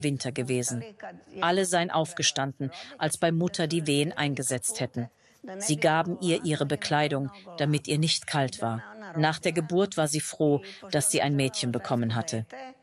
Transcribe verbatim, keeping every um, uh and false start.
Winter gewesen. Alle seien aufgestanden, als bei Mutter die Wehen eingesetzt hätten. Sie gaben ihr ihre Bekleidung, damit ihr nicht kalt war. Nach der Geburt war sie froh, dass sie ein Mädchen bekommen hatte.